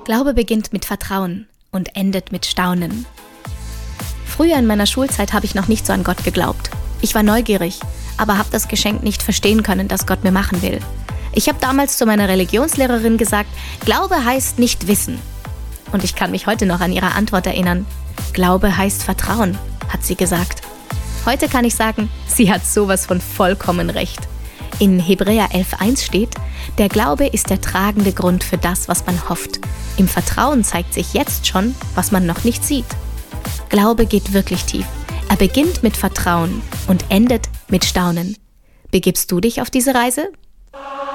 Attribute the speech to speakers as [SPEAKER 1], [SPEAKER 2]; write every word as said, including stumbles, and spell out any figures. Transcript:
[SPEAKER 1] Glaube beginnt mit Vertrauen und endet mit Staunen. Früher in meiner Schulzeit habe ich noch nicht so an Gott geglaubt. Ich war neugierig, aber habe das Geschenk nicht verstehen können, das Gott mir machen will. Ich habe damals zu meiner Religionslehrerin gesagt, Glaube heißt nicht wissen. Und ich kann mich heute noch an ihre Antwort erinnern. Glaube heißt Vertrauen, hat sie gesagt. Heute kann ich sagen, sie hat sowas von vollkommen recht. In Hebräer elf eins steht, der Glaube ist der tragende Grund für das, was man hofft. Im Vertrauen zeigt sich jetzt schon, was man noch nicht sieht. Glaube geht wirklich tief. Er beginnt mit Vertrauen und endet mit Staunen. Begibst du dich auf diese Reise?